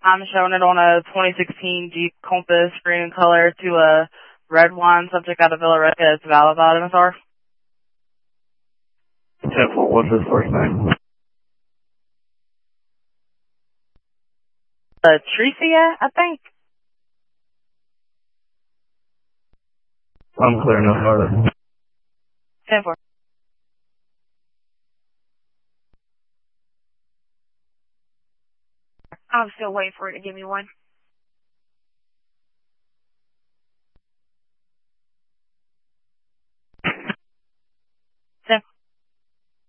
I'm showing it on a 2016 Jeep Compass green in color to a red one, subject out of Villa Rica. It's valid MSR. 10-4, what's his first name? Tricia, I think. I'm clear, no further. 10-4. I'm still waiting for it to give me one.